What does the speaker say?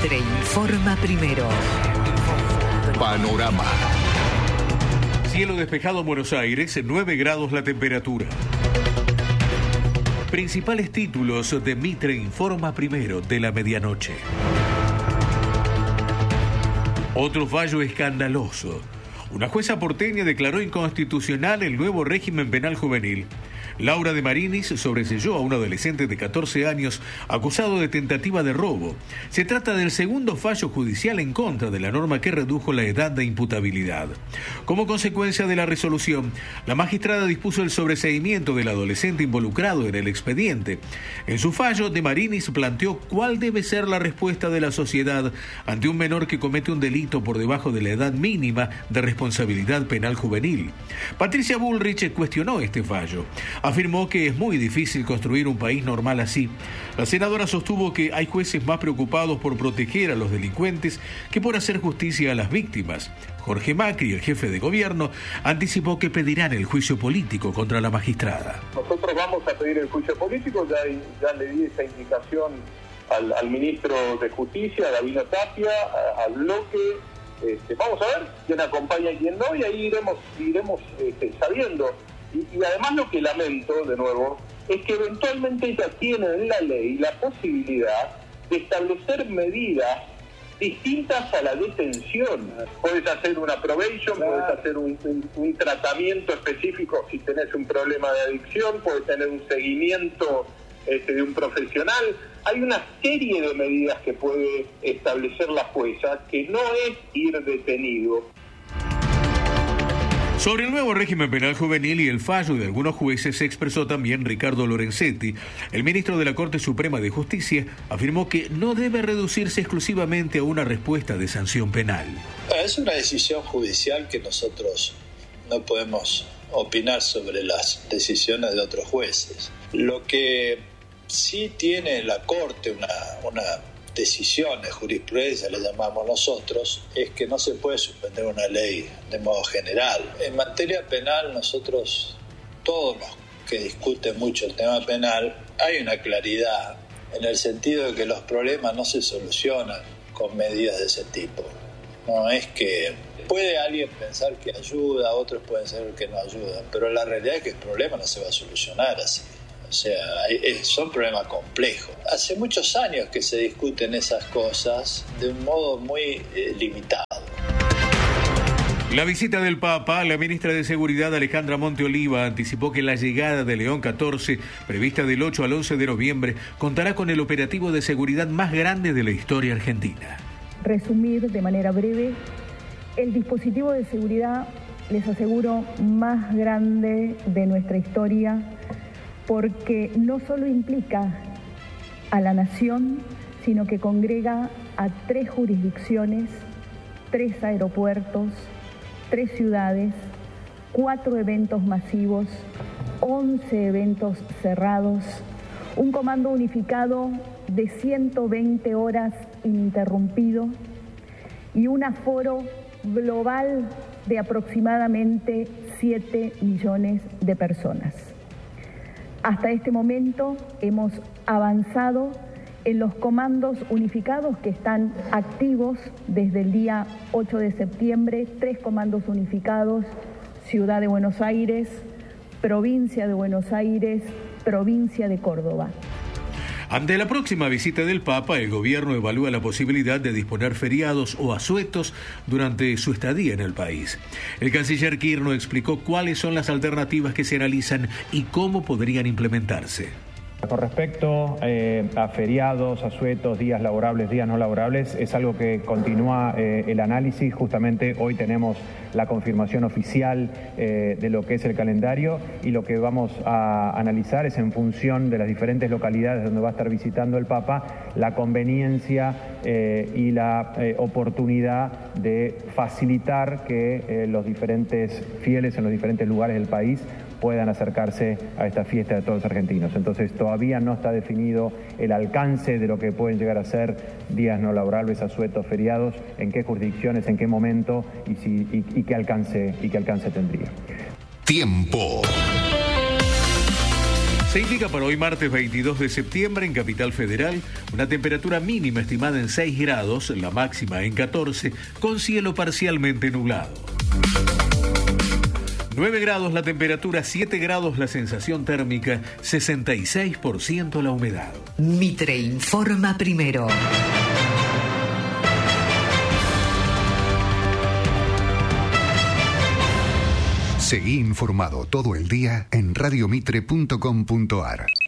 Mitre informa primero. Panorama. Cielo despejado en Buenos Aires, 9 grados la temperatura. Principales títulos de Mitre informa primero de la medianoche. Otro fallo escandaloso. Una jueza porteña declaró inconstitucional el nuevo régimen penal juvenil. Laura de Marinis sobreseyó a un adolescente de 14 años acusado de tentativa de robo. Se trata del segundo fallo judicial en contra de la norma que redujo la edad de imputabilidad. Como consecuencia de la resolución, la magistrada dispuso el sobreseimiento del adolescente involucrado en el expediente. En su fallo, de Marinis planteó cuál debe ser la respuesta de la sociedad ante un menor que comete un delito por debajo de la edad mínima de responsabilidad penal juvenil. Patricia Bullrich cuestionó este fallo. Afirmó que es muy difícil construir un país normal así. La senadora sostuvo que hay jueces más preocupados por proteger a los delincuentes que por hacer justicia a las víctimas. Jorge Macri, el jefe de gobierno, anticipó que pedirán el juicio político contra la magistrada. Nosotros vamos a pedir el juicio político, ya le di esa indicación al ministro de Justicia, Gabino Tapia, al bloque. Vamos a ver quién acompaña y quién no, y ahí iremos sabiendo. Y además lo que lamento, de nuevo, es que eventualmente ella tiene en la ley la posibilidad de establecer medidas distintas a la detención. Puedes hacer una probation, puedes hacer un tratamiento específico si tenés un problema de adicción, puedes tener un seguimiento de un profesional. Hay una serie de medidas que puede establecer la jueza que no es ir detenido. Sobre el nuevo régimen penal juvenil y el fallo de algunos jueces se expresó también Ricardo Lorenzetti. El ministro de la Corte Suprema de Justicia afirmó que no debe reducirse exclusivamente a una respuesta de sanción penal. Es una decisión judicial que nosotros no podemos opinar sobre las decisiones de otros jueces. Lo que sí tiene la Corte una decisiones, jurisprudencia le llamamos nosotros, es que no se puede suspender una ley de modo general. En materia penal, nosotros, todos los que discuten mucho el tema penal, hay una claridad en el sentido de que los problemas no se solucionan con medidas de ese tipo. No es que puede alguien pensar que ayuda, otros pueden ser que no ayudan, pero la realidad es que el problema no se va a solucionar así. O sea, son problemas complejos. Hace muchos años que se discuten esas cosas de un modo muy limitado. La visita del Papa, la ministra de Seguridad Alejandra Monteoliva anticipó que la llegada de León XIV, prevista del 8 al 11 de noviembre, contará con el operativo de seguridad más grande de la historia argentina. Resumir de manera breve, el dispositivo de seguridad, les aseguro, más grande de nuestra historia, porque no solo implica a la nación, sino que congrega a 3 jurisdicciones, 3 aeropuertos, 3 ciudades, 4 eventos masivos, 11 eventos cerrados, un comando unificado de 120 horas ininterrumpido y un aforo global de aproximadamente 7 millones de personas. Hasta este momento hemos avanzado en los comandos unificados que están activos desde el día 8 de septiembre, 3 comandos unificados, Ciudad de Buenos Aires, Provincia de Buenos Aires, Provincia de Córdoba. Ante la próxima visita del Papa, el gobierno evalúa la posibilidad de disponer feriados o asuetos durante su estadía en el país. El canciller Kirchner explicó cuáles son las alternativas que se analizan y cómo podrían implementarse. Con respecto a feriados, asuetos, días laborables, días no laborables, es algo que continúa el análisis. Justamente hoy tenemos la confirmación oficial de lo que es el calendario y lo que vamos a analizar es en función de las diferentes localidades donde va a estar visitando el Papa, la conveniencia y la oportunidad de facilitar que los diferentes fieles en los diferentes lugares del país puedan acercarse a esta fiesta de todos los argentinos. Entonces todavía no está definido el alcance de lo que pueden llegar a ser días no laborables, asuetos, feriados, en qué jurisdicciones, en qué momento y qué alcance tendría. Tiempo. Se indica para hoy martes 22 de septiembre en Capital Federal una temperatura mínima estimada en 6 grados, la máxima en 14, con cielo parcialmente nublado. 9 grados la temperatura, 7 grados la sensación térmica, 66% la humedad. Mitre informa primero. Seguí informado todo el día en radiomitre.com.ar.